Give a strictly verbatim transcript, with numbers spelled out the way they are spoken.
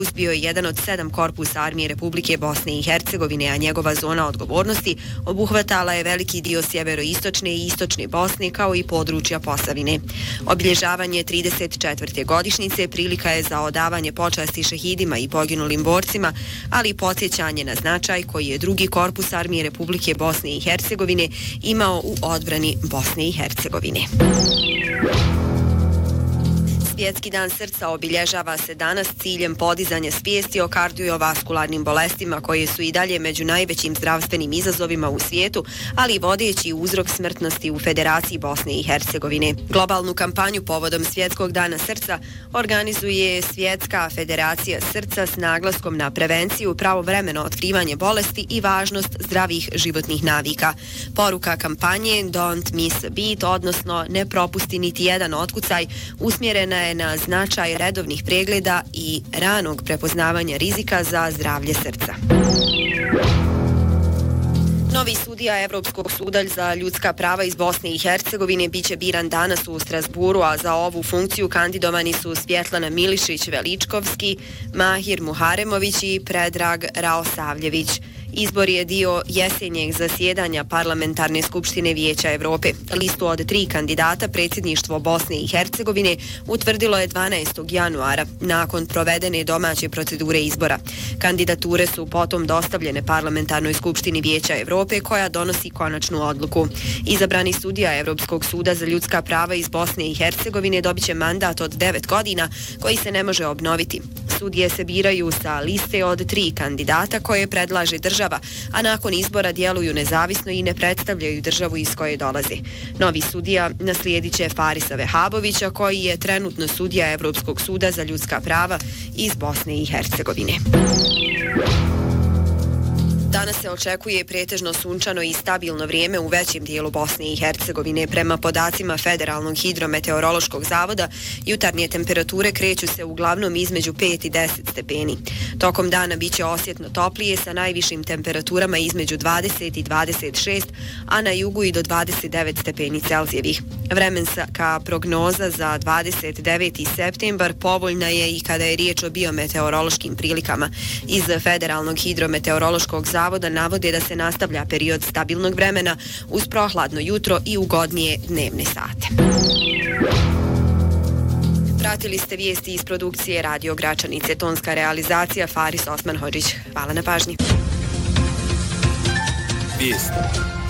bio je jedan od sedam korpusa armije Republike Bosne i Hercegovine, a njegova zona odgovornosti obuhvatala je veliki dio sjeveroistočne i istočne Bosne kao i područja Posavine. Obilježavanje trideset četvrte godišnjice prilika je za odavanje počasti šehidima i poginulim borcima, ali i podsjećanje na značaj koji je drugi korpus armije Republike Bosne i Hercegovine imao u odbrani Bosne i Hercegovine. Svjetski dan srca obilježava se danas s ciljem podizanja svijesti o kardiovaskularnim bolestima koje su i dalje među najvećim zdravstvenim izazovima u svijetu, ali i vodeći uzrok smrtnosti u Federaciji Bosne i Hercegovine. Globalnu kampanju povodom Svjetskog dana srca organizuje Svjetska federacija srca s naglaskom na prevenciju, pravovremeno otkrivanje bolesti i važnost zdravih životnih navika. Poruka kampanje Don't Miss a Beat, odnosno ne propusti niti jedan otkucaj, usmjerena je na značaj redovnih pregleda i ranog prepoznavanja rizika za zdravlje srca. Novi sudija Evropskog suda za ljudska prava iz Bosne i Hercegovine biće biran danas u Strasburu, a za ovu funkciju kandidovani su Svjetlana Milišić-Veličkovski, Mahir Muharemović i Predrag Raosavljević. Izbor je dio jesenjeg zasjedanja Parlamentarne skupštine Vijeća Evrope. Listu od tri kandidata predsjedništvo Bosne i Hercegovine utvrdilo je dvanaestog januara, nakon provedene domaće procedure izbora. Kandidature su potom dostavljene Parlamentarnoj skupštini Vijeća Evrope, koja donosi konačnu odluku. Izabrani sudija Evropskog suda za ljudska prava iz Bosne i Hercegovine dobiće mandat od devet godina, koji se ne može obnoviti. Sudije se biraju sa liste od tri kandidata koje predlaže država, a nakon izbora djeluju nezavisno i ne predstavljaju državu iz koje dolaze. Novi sudija naslijedit će Farisa Vehabovića, koji je trenutno sudija Evropskog suda za ljudska prava iz Bosne i Hercegovine. Danas se očekuje pretežno sunčano i stabilno vrijeme u većem dijelu Bosne i Hercegovine. Prema podacima Federalnog hidrometeorološkog zavoda, jutarnje temperature kreću se uglavnom između pet i deset stepeni. Tokom dana biće osjetno toplije sa najvišim temperaturama između dvadeset i dvadeset šest, a na jugu i do dvadeset devet stepeni Celzijevih. Vremenska prognoza za dvadeset deveti septembar povoljna je i kada je riječ o biometeorološkim prilikama. Iz Federalnog hidrometeorološkog zavoda Zavoda navode da se nastavlja period stabilnog vremena uz prohladno jutro i ugodnije dnevne sate. Pratili ste vijesti iz produkcije Radio Gračanice, tonska realizacija Faris Osman Hodžić. Hvala na pažnji. Vijesti.